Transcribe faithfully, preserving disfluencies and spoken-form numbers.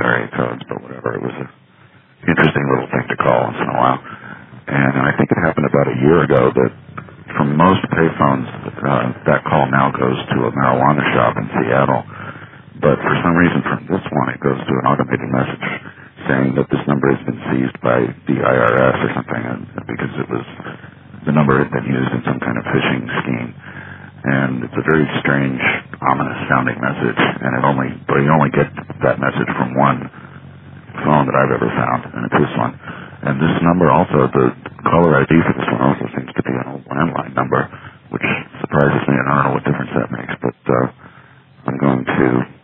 area codes, but whatever. It was an interesting little thing to call once in a while. And I think it happened about a year ago that from most payphones, uh, that call now goes to a marijuana shop in Seattle. But for some reason from this one, it goes to an automated message saying that this number has been seized by the I R S or something, and, because it was the number had been used in some kind of phishing scheme. And it's a very strange, ominous-sounding message, and it only, but you only get that message from one phone that I've ever found, and it's this one. And this number also, the caller I D for this one also seems to be an old landline number, which surprises me, and I don't know what difference that makes, but uh, I'm going to